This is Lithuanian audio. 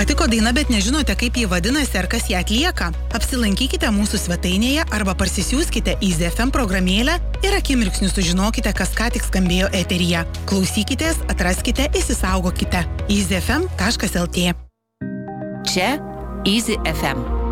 Patiko daina, bet nežinote, kaip ji vadinasi ar kas ją atlieka? Apsilankykite mūsų svetainėje arba parsisiųskite Easy FM programėlę ir akimirksniu sužinokite, kas ką tik skambėjo eteryje. Klausykitės, atraskite, įsisaugokite. easyfm.lt. Čia Easy FM.